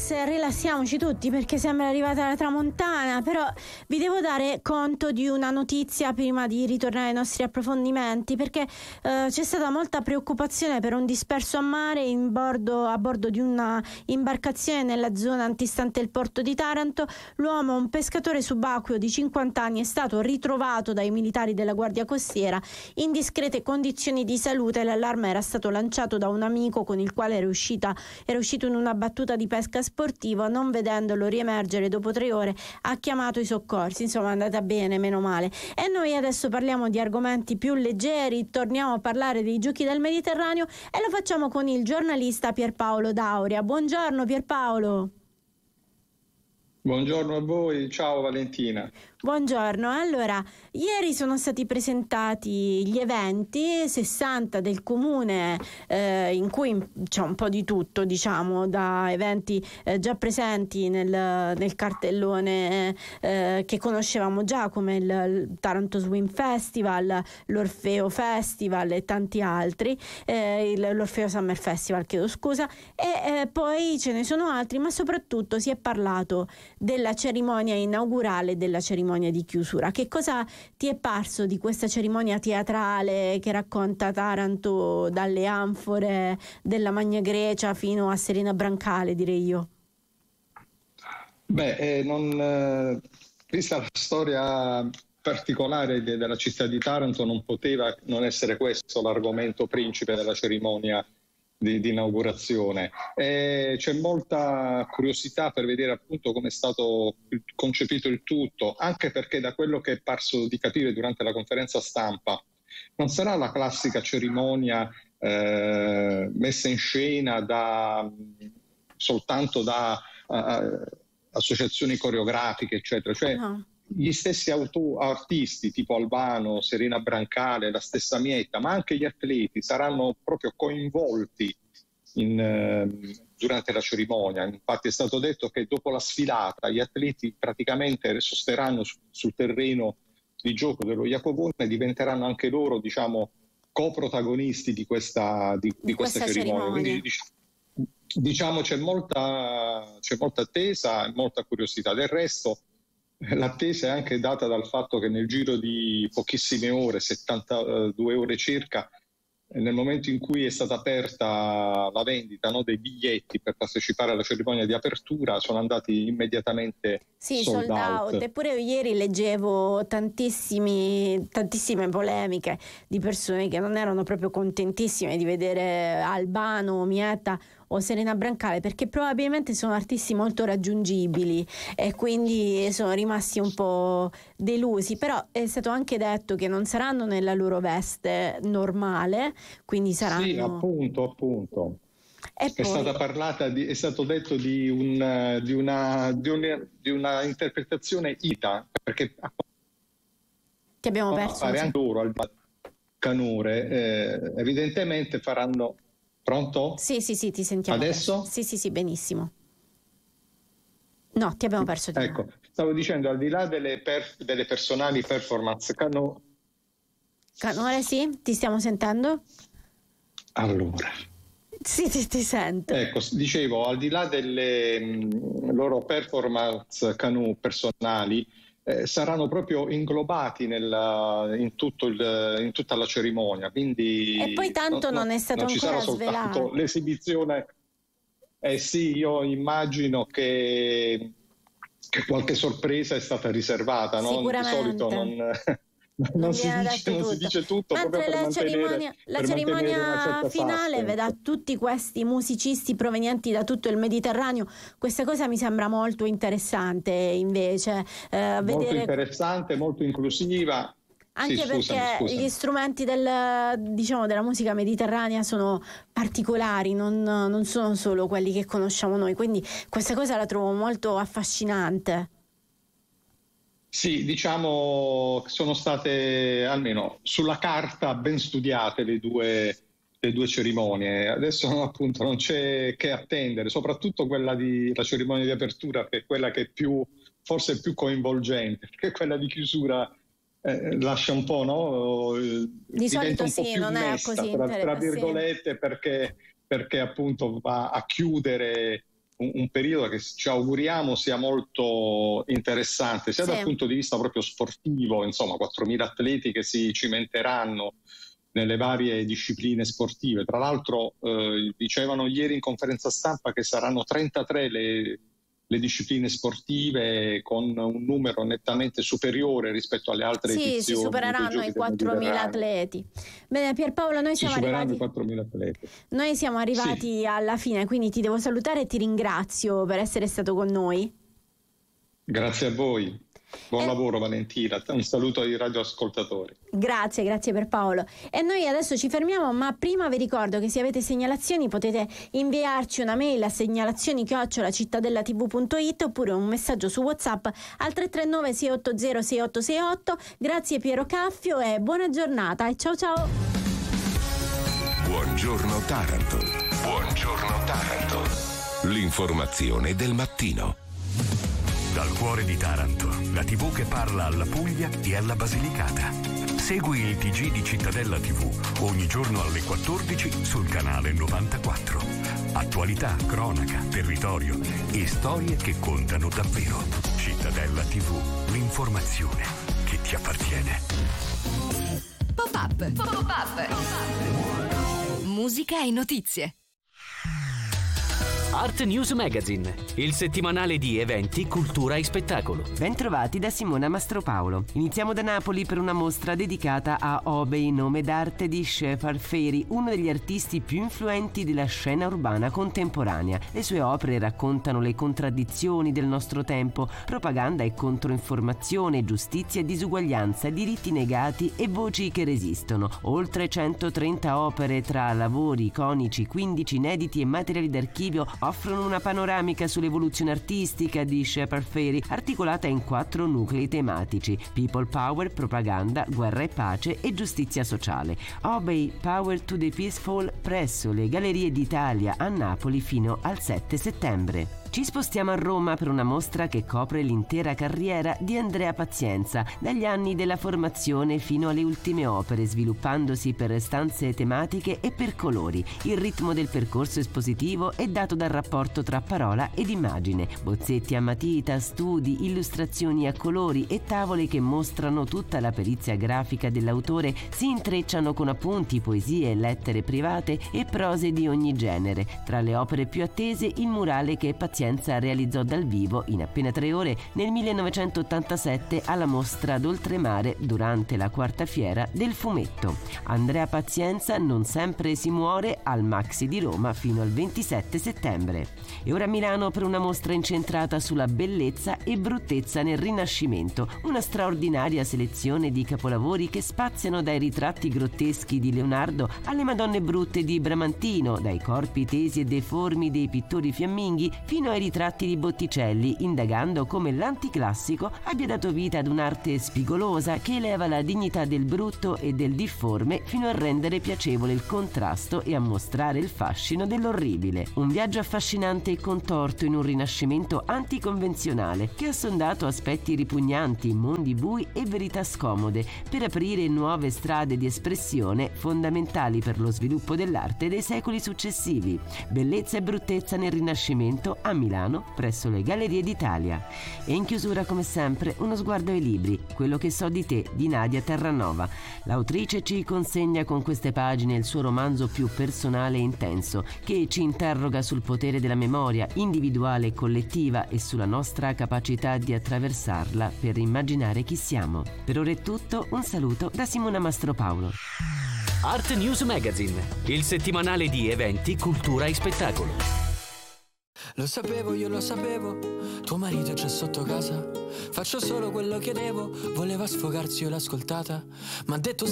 rilassiamoci tutti perché sembra arrivata la tramontana, però vi devo dare conto di una notizia prima di ritornare ai nostri approfondimenti, perché c'è stata molta preoccupazione per un disperso a mare a bordo di una imbarcazione nella zona antistante il porto di Taranto. L'uomo, un pescatore subacqueo di 50 anni, è stato ritrovato dai militari della Guardia Costiera in discrete condizioni di salute. L'allarme era stato lanciato da un amico con il quale era uscito in una battuta di pesca sportiva. Non vedendolo riemergere dopo 3 ore, ha chiamato i soccorsi. Insomma, è andata bene, meno male. E noi adesso parliamo di argomenti più leggeri, torniamo a parlare dei giochi del Mediterraneo e lo facciamo con il giornalista Pierpaolo D'Auria. Buongiorno Pierpaolo. Buongiorno a voi, ciao Valentina. Buongiorno, allora, ieri sono stati presentati gli eventi 60 del comune, in cui c'è un po' di tutto, diciamo, da eventi già presenti nel cartellone che conoscevamo già, come il Taranto Swim Festival, l'Orfeo Festival e tanti altri, l'Orfeo Summer Festival, chiedo scusa, e poi ce ne sono altri, ma soprattutto si è parlato della cerimonia inaugurale e della cerimonia di chiusura. Che cosa ti è parso di questa cerimonia teatrale che racconta Taranto dalle anfore della Magna Grecia fino a Serena Brancale, direi io? Vista la storia particolare della città di Taranto, non poteva non essere questo l'argomento principe della cerimonia di inaugurazione. C'è molta curiosità per vedere appunto come è stato concepito il tutto, anche perché da quello che è parso di capire durante la conferenza stampa non sarà la classica cerimonia messa in scena soltanto da associazioni coreografiche, eccetera, cioè no. Gli stessi artisti tipo Albano, Serena Brancale, la stessa Mietta, ma anche gli atleti saranno proprio coinvolti durante la cerimonia. Infatti è stato detto che dopo la sfilata gli atleti praticamente sosterranno sul terreno di gioco dello Jacobone e diventeranno anche loro, diciamo, coprotagonisti di questa cerimonia. Quindi, diciamo c'è molta attesa e molta curiosità. Del resto l'attesa è anche data dal fatto che nel giro di pochissime ore, 72 ore circa, nel momento in cui è stata aperta la vendita, no, dei biglietti per partecipare alla cerimonia di apertura, sono andati immediatamente sold out. Eppure ieri leggevo tantissime polemiche di persone che non erano proprio contentissime di vedere Albano, Mietta o Serena Brancale, perché probabilmente sono artisti molto raggiungibili e quindi sono rimasti un po' delusi. Però è stato anche detto che non saranno nella loro veste normale, quindi saranno... Sì, appunto. E è stato detto di una interpretazione ita, perché che abbiamo perso fare anche loro al canore, evidentemente faranno. Pronto? Sì, ti sentiamo. Adesso? Sì, benissimo. No, ti abbiamo perso di Ecco, stavo dicendo, al di là delle personali performance canore, sì? Ti stiamo sentendo? Allora. Sì, ti sento. Ecco, dicevo, al di là delle loro performance canoe personali, saranno proprio inglobati in tutta la cerimonia, quindi e poi tanto non è stato non ancora ci sarà svelato soltanto l'esibizione. Sì, io immagino che qualche sorpresa è stata riservata, no? Di solito non si dice tutto. Mentre proprio la cerimonia finale suspense. vedrà tutti questi musicisti provenienti da tutto il Mediterraneo. Questa cosa mi sembra molto interessante, invece. Molto interessante, molto inclusiva. Anche perché gli strumenti della musica mediterranea sono particolari, non sono solo quelli che conosciamo noi, quindi questa cosa la trovo molto affascinante. Sì, diciamo che sono state, almeno sulla carta, ben studiate le due cerimonie. Adesso appunto non c'è che attendere, soprattutto la cerimonia di apertura, che è quella che è forse più coinvolgente, perché quella di chiusura lascia un po', no? Di solito sì, non è così tra virgolette, perché appunto va a chiudere un periodo che ci auguriamo sia molto interessante, sia dal punto di vista proprio sportivo, insomma 4.000 atleti che si cimenteranno nelle varie discipline sportive. Tra l'altro dicevano ieri in conferenza stampa che saranno 33 le discipline sportive, con un numero nettamente superiore rispetto alle altre edizioni. Sì, si supereranno i 4.000 atleti. Bene, Pierpaolo, noi siamo arrivati. I 4.000 atleti. Noi siamo arrivati alla fine, quindi ti devo salutare e ti ringrazio per essere stato con noi. Grazie a voi. Buon lavoro Valentina, un saluto ai radioascoltatori. Grazie Pierpaolo. E noi adesso ci fermiamo, ma prima vi ricordo che se avete segnalazioni potete inviarci una mail a segnalazioni@cittadellatv.it oppure un messaggio su WhatsApp al 339 680 6868. Grazie Piero Caffio e buona giornata e ciao ciao. Buongiorno Taranto. Buongiorno Taranto. L'informazione del mattino. Dal cuore di Taranto, la TV che parla alla Puglia e alla Basilicata. Segui il TG di Cittadella TV ogni giorno alle 14 sul canale 94. Attualità, cronaca, territorio e storie che contano davvero. Cittadella TV, l'informazione che ti appartiene. Pop-up. Musica e notizie. Art News Magazine, il settimanale di eventi, cultura e spettacolo. Bentrovati da Simona Mastropaolo. Iniziamo da Napoli per una mostra dedicata a Obey, nome d'arte di Shepard Fairey, uno degli artisti più influenti della scena urbana contemporanea. Le sue opere raccontano le contraddizioni del nostro tempo, propaganda e controinformazione, giustizia e disuguaglianza, diritti negati e voci che resistono. Oltre 130 opere tra lavori iconici, 15 inediti e materiali d'archivio offrono una panoramica sull'evoluzione artistica di Shepard Fairey, articolata in 4 nuclei tematici: people power, propaganda, guerra e pace e giustizia sociale. Obey, Power to the Peaceful, presso le Gallerie d'Italia a Napoli fino al 7 settembre. Ci spostiamo a Roma per una mostra che copre l'intera carriera di Andrea Pazienza, dagli anni della formazione fino alle ultime opere, sviluppandosi per stanze tematiche e per colori. Il ritmo del percorso espositivo è dato dal rapporto tra parola ed immagine. Bozzetti a matita, studi, illustrazioni a colori e tavole che mostrano tutta la perizia grafica dell'autore si intrecciano con appunti, poesie, lettere private e prose di ogni genere. Tra le opere più attese, il murale che Pazienza realizzò dal vivo in appena 3 ore nel 1987 alla mostra d'Oltremare durante la 4ª fiera del fumetto. Andrea Pazienza non sempre si muore al Maxi di Roma fino al 27 settembre. E ora a Milano per una mostra incentrata sulla bellezza e bruttezza nel Rinascimento, una straordinaria selezione di capolavori che spaziano dai ritratti grotteschi di Leonardo alle Madonne brutte di Bramantino, dai corpi tesi e deformi dei pittori fiamminghi fino ai ritratti di Botticelli, indagando come l'anticlassico abbia dato vita ad un'arte spigolosa che eleva la dignità del brutto e del difforme fino a rendere piacevole il contrasto e a mostrare il fascino dell'orribile. Un viaggio affascinante e contorto in un rinascimento anticonvenzionale che ha sondato aspetti ripugnanti, mondi bui e verità scomode per aprire nuove strade di espressione fondamentali per lo sviluppo dell'arte dei secoli successivi. Bellezza e bruttezza nel Rinascimento a Milano presso le Gallerie d'Italia. E in chiusura, come sempre, uno sguardo ai libri, Quello che so di te di Nadia Terranova. L'autrice ci consegna con queste pagine il suo romanzo più personale e intenso, che ci interroga sul potere della memoria individuale e collettiva e sulla nostra capacità di attraversarla per immaginare chi siamo. Per ora è tutto, un saluto da Simona Mastropaolo. Art News Magazine, il settimanale di eventi, cultura e spettacolo. Lo sapevo, io lo sapevo, tuo marito c'è sotto casa. Faccio solo quello che devo, voleva sfogarsi, io l'ho ascoltata, m'ha detto